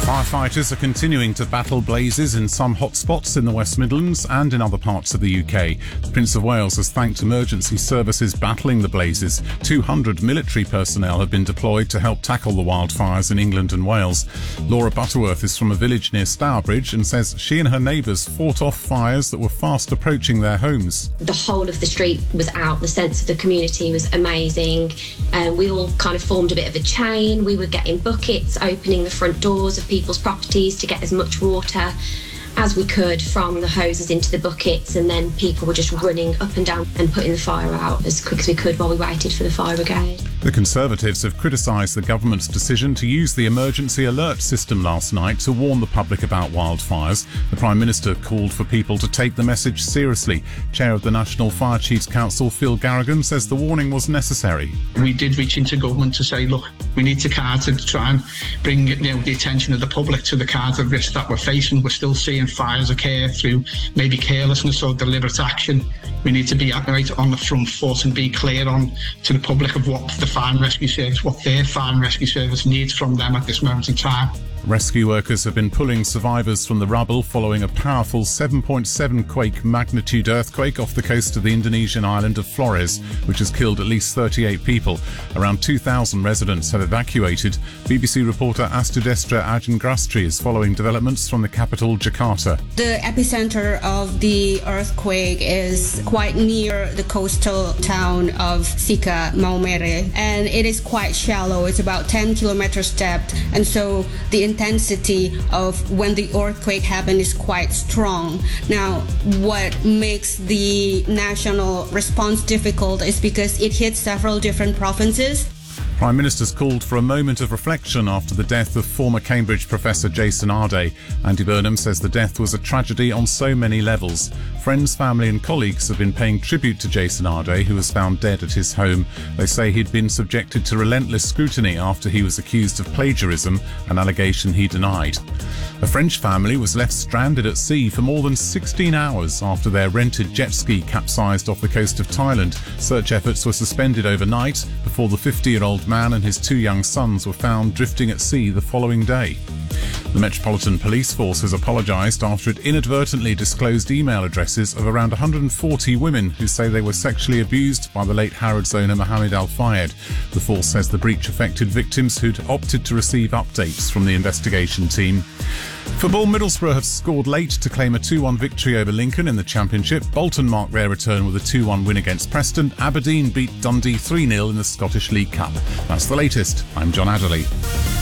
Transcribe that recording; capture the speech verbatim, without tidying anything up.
Firefighters are continuing to battle blazes in some hotspots in the West Midlands and in other parts of the U K. The Prince of Wales has thanked emergency services battling the blazes. two hundred military personnel have been deployed to help tackle the wildfires in England and Wales. Laura Butterworth is from a village near Stourbridge and says she and her neighbours fought off fires that were fast approaching their homes. The whole of the street was out. The sense of the community was amazing. Um, we all kind of formed a bit of a chain. We were getting buckets, opening the front doors of people's properties to get as much water as we could from the hoses into the buckets, and then people were just running up and down and putting the fire out as quick as we could while we waited for the fire brigade. The Conservatives have criticised the government's decision to use the emergency alert system last night to warn the public about wildfires. The Prime Minister called for people to take the message seriously. Chair of the National Fire Chiefs Council, Phil Garrigan, says the warning was necessary. We did reach into government to say, look, we need to kind to try and bring you know, the attention of the public to the kind of risk that we're facing. We're still seeing fires occur through maybe carelessness or deliberate action. We need to be right on the front foot and be clear on to the public of what the Fire and Rescue Service, what their Fire and Rescue Service needs from them at this moment in time. Rescue workers have been pulling survivors from the rubble following a powerful seven point seven quake magnitude earthquake off the coast of the Indonesian island of Flores, which has killed at least thirty-eight people. Around two thousand residents have evacuated. B B C reporter Astudestra Ajangrastri is following developments from the capital, Jakarta. The epicenter of the earthquake is quite near the coastal town of Sika, Maumere, and it is quite shallow. It's about ten kilometers depth, and so the intensity of when the earthquake happened is quite strong. Now, what makes the national response difficult is because it hits several different provinces. Prime Minister's called for a moment of reflection after the death of former Cambridge professor Jason Arday. Andy Burnham says the death was a tragedy on so many levels. Friends, family and colleagues have been paying tribute to Jason Arday, who was found dead at his home. They say he'd been subjected to relentless scrutiny after he was accused of plagiarism, an allegation he denied. A French family was left stranded at sea for more than sixteen hours after their rented jet ski capsized off the coast of Thailand. Search efforts were suspended overnight before the fifty-year-old man and his two young sons were found drifting at sea the following day. The Metropolitan Police Force has apologised after it inadvertently disclosed email addresses of around one hundred forty women who say they were sexually abused by the late Harrods owner Mohammed Al Fayed. The force says the breach affected victims who'd opted to receive updates from the investigation team. Football, Middlesbrough have scored late to claim a two one victory over Lincoln in the Championship. Bolton marked their return with a two one win against Preston. Aberdeen beat Dundee three nil in the Scottish League Cup. That's the latest. I'm John Adderley.